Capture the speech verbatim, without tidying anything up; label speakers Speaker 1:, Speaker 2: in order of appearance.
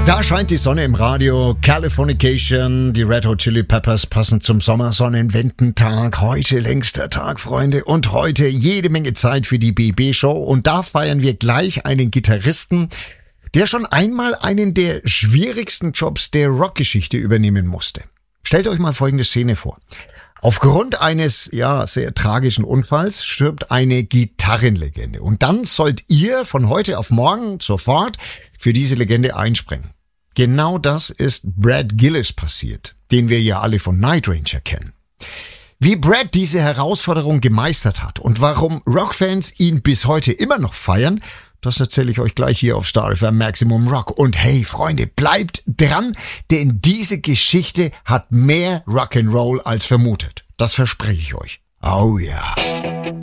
Speaker 1: Da scheint die Sonne im Radio. Californication, die Red Hot Chili Peppers passend zum Sommersonnenwendentag. Heute längster Tag, Freunde. Und heute jede Menge Zeit für die B B-Show. Und da feiern wir gleich einen Gitarristen, der schon einmal einen der schwierigsten Jobs der Rockgeschichte übernehmen musste. Stellt euch mal folgende Szene vor. Aufgrund eines, ja, sehr tragischen Unfalls stirbt eine Gitarrenlegende. Und dann sollt ihr von heute auf morgen sofort für diese Legende einspringen. Genau das ist Brad Gillis passiert, den wir ja alle von Night Ranger kennen. Wie Brad diese Herausforderung gemeistert hat und warum Rockfans ihn bis heute immer noch feiern, das erzähle ich euch gleich hier auf Star F M Maximum Rock. Und hey, Freunde, bleibt dran, denn diese Geschichte hat mehr Rock'n'Roll als vermutet. Das verspreche ich euch. Oh ja.